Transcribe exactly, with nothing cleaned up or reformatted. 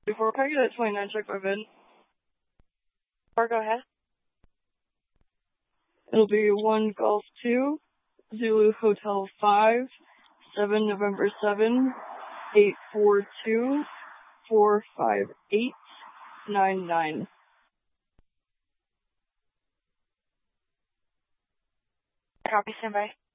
Before can I get a twenty-nine check my VIN? Or go ahead. It'll be one Golf two, Zulu Hotel five, seven November seven, eight four two, four five eight, nine nine. Copy, standby.